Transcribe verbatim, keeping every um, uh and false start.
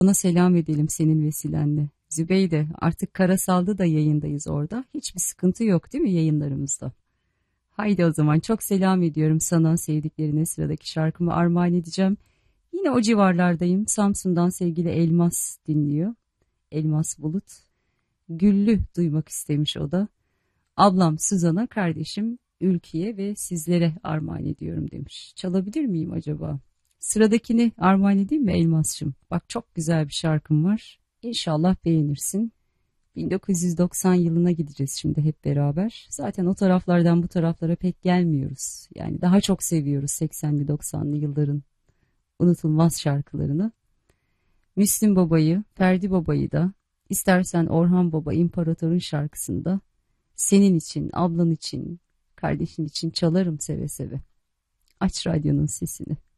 Ona selam edelim senin vesilenle. Zübeyde, artık Karasal'da da yayındayız orada. Hiçbir sıkıntı yok değil mi yayınlarımızda? Haydi o zaman çok selam ediyorum sana, sevdiklerine. Sıradaki şarkımı armağan edeceğim. Yine o civarlardayım. Samsun'dan sevgili Elmas dinliyor. Elmas Bulut. Güllü duymak istemiş o da. Ablam Suzan'a, kardeşim Ülkiye ve sizlere armağan ediyorum demiş. Çalabilir miyim acaba? Sıradakini armağan edeyim mi Elmas'cığım? Bak, çok güzel bir şarkım var. İnşallah beğenirsin. bin dokuz yüz doksan yılına gideceğiz şimdi hep beraber. Zaten o taraflardan bu taraflara pek gelmiyoruz. Yani daha çok seviyoruz seksenli doksanlı yılların unutulmaz şarkılarını. Müslüm Baba'yı, Ferdi Baba'yı da, istersen Orhan Baba İmparator'un şarkısını da senin için, ablan için, kardeşin için çalarım seve seve. Aç radyonun sesini.